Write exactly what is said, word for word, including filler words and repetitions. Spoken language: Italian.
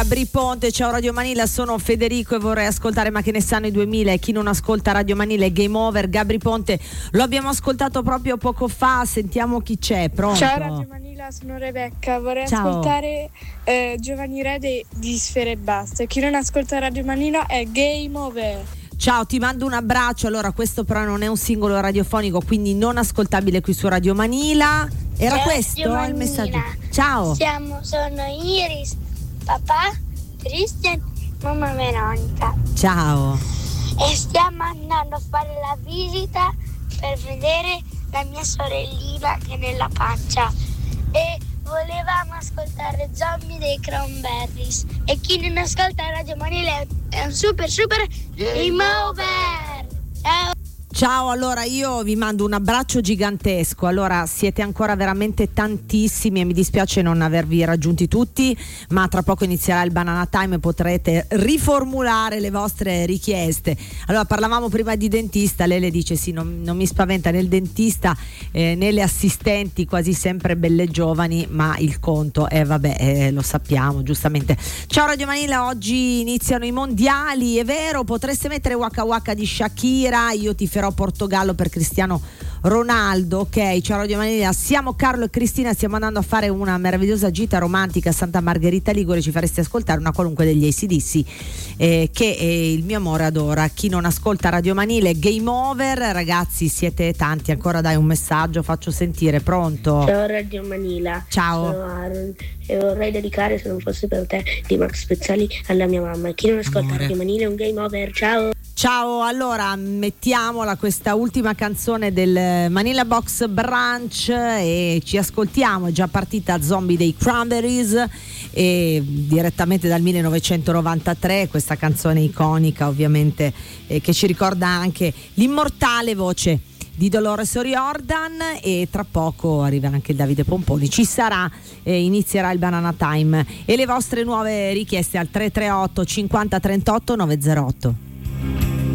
Gabry Ponte, ciao Radio Manila, sono Federico e vorrei ascoltare Ma che ne sanno i duemila e chi non ascolta Radio Manila è game over. Gabry Ponte lo abbiamo ascoltato proprio poco fa, sentiamo chi c'è, pronto? Ciao Radio Manila, sono Rebecca, vorrei Ciao. ascoltare eh, Giovanni Re di, di Sfere e Basta. Chi non ascolta Radio Manila è game over. Ciao, ti mando un abbraccio. Allora, questo però non è un singolo radiofonico, quindi non ascoltabile qui su Radio Manila. Era Ciao, questo Radio il Manila. messaggio? Ciao. Siamo, sono Iris, papà, Christian, mamma Veronica. Ciao. E stiamo andando a fare la visita per vedere la mia sorellina che è nella pancia. E volevamo ascoltare Zombie dei Cranberries. E chi non ascolta Radio Manila è un super super game over. Ciao. Ciao, allora io vi mando un abbraccio gigantesco. Allora, siete ancora veramente tantissimi e mi dispiace non avervi raggiunti tutti, ma tra poco inizierà il Banana Time e potrete riformulare le vostre richieste. Allora, parlavamo prima di dentista, lei le dice sì, non, non mi spaventa né il dentista eh, né le assistenti, quasi sempre belle giovani, ma il conto è eh, vabbè, eh, lo sappiamo giustamente. Ciao Radio Manila, oggi iniziano i mondiali, è vero, potreste mettere Waka Waka di Shakira, io ti farò Portogallo per Cristiano Ronaldo. Ok, ciao Radio Manila, siamo Carlo e Cristina, stiamo andando a fare una meravigliosa gita romantica a Santa Margherita Ligure. Ci faresti ascoltare una qualunque degli A C D C eh, che eh, il mio amore adora. Chi non ascolta Radio Manila è game over. Ragazzi, siete tanti, ancora dai un messaggio, faccio sentire. Pronto? Ciao Radio Manila, ciao, sono Aaron e vorrei dedicare Se non fosse per te di Max Pezzali alla mia mamma. Chi non ascolta Amore. Radio Manila è un game over. Ciao. Ciao, allora mettiamola questa ultima canzone del Manila Box Brunch e ci ascoltiamo. È già partita Zombie dei Cranberries e direttamente dal millenovecentonovantatré, questa canzone iconica ovviamente eh, che ci ricorda anche l'immortale voce di Dolores O'Riordan, e tra poco arriva anche il Davide Pomponi, ci sarà eh, inizierà il Banana Time e le vostre nuove richieste al tre tre otto cinquanta trentotto nove zero otto.